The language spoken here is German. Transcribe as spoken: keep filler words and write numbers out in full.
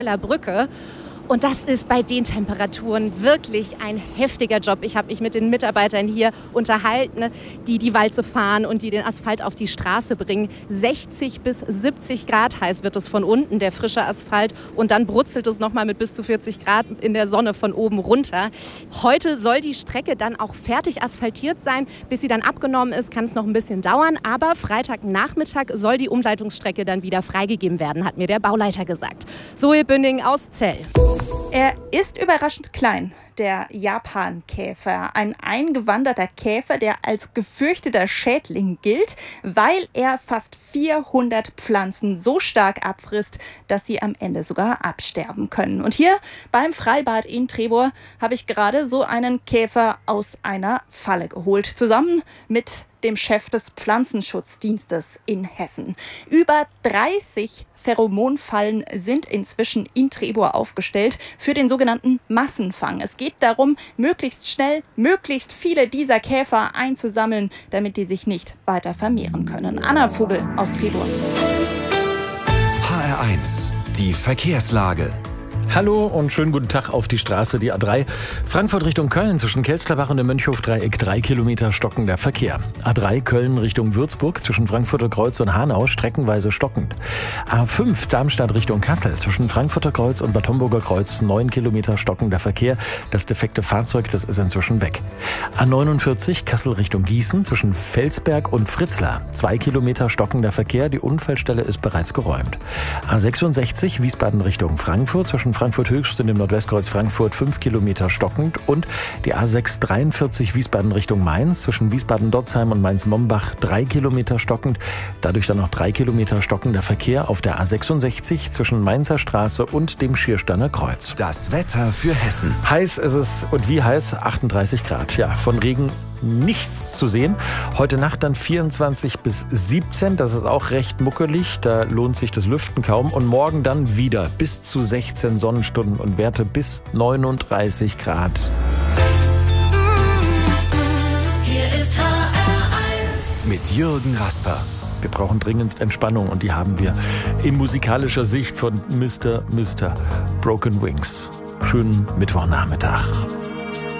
Brücke. Und das ist bei den Temperaturen wirklich ein heftiger Job. Ich habe mich mit den Mitarbeitern hier unterhalten, die die Walze fahren und die den Asphalt auf die Straße bringen. sechzig bis siebzig Grad heiß wird es von unten, der frische Asphalt. Und dann brutzelt es nochmal mit bis zu vierzig Grad in der Sonne von oben runter. Heute soll die Strecke dann auch fertig asphaltiert sein. Bis sie dann abgenommen ist, kann es noch ein bisschen dauern. Aber Freitagnachmittag soll die Umleitungsstrecke dann wieder freigegeben werden, hat mir der Bauleiter gesagt. Zoe Bünding aus Zell. Er ist überraschend klein, der Japankäfer. Ein eingewanderter Käfer, der als gefürchteter Schädling gilt, weil er fast vierhundert Pflanzen so stark abfrisst, dass sie am Ende sogar absterben können. Und hier beim Freibad in Trebor habe ich gerade so einen Käfer aus einer Falle geholt, zusammen mit dem Chef des Pflanzenschutzdienstes in Hessen. Über dreißig Pheromonfallen sind inzwischen in Trebor aufgestellt für den sogenannten Massenfang. Es geht darum, möglichst schnell, möglichst viele dieser Käfer einzusammeln, damit die sich nicht weiter vermehren können. Anna Vogel aus Trebor. H R eins, die Verkehrslage. Hallo und schönen guten Tag auf die Straße, die A drei. Frankfurt Richtung Köln zwischen Kelsterbach und dem Mönchhof-Dreieck drei Kilometer stockender Verkehr. A drei Köln Richtung Würzburg zwischen Frankfurter Kreuz und Hanau streckenweise stockend. A fünf Darmstadt Richtung Kassel zwischen Frankfurter Kreuz und Bad Homburger Kreuz neun Kilometer stockender Verkehr. Das defekte Fahrzeug, das ist inzwischen weg. A neunundvierzig Kassel Richtung Gießen zwischen Felsberg und Fritzlar zwei Kilometer stockender Verkehr. Die Unfallstelle ist bereits geräumt. A sechsundsechzig Wiesbaden Richtung Frankfurt zwischen Frankfurt Höchst und dem Nordwestkreuz Frankfurt fünf Kilometer stockend und die A sechs dreiundvierzig Wiesbaden Richtung Mainz zwischen Wiesbaden-Dotzheim und Mainz-Mombach drei Kilometer stockend. Dadurch dann noch drei Kilometer stockender Verkehr auf der A sechsundsechzig zwischen Mainzer Straße und dem Schiersteiner Kreuz. Das Wetter für Hessen. Heiß ist es und wie heiß? achtunddreißig Grad. Ja, von Regen nichts zu sehen. Heute Nacht dann vierundzwanzig bis siebzehn. Das ist auch recht muckelig. Da lohnt sich das Lüften kaum. Und morgen dann wieder bis zu sechzehn Sonnenstunden und Werte bis neununddreißig Grad. Hier ist H R eins. Mit Jürgen Rasper. Wir brauchen dringendst Entspannung und die haben wir in musikalischer Sicht von Mister Mister Broken Wings. Schönen Mittwochnachmittag.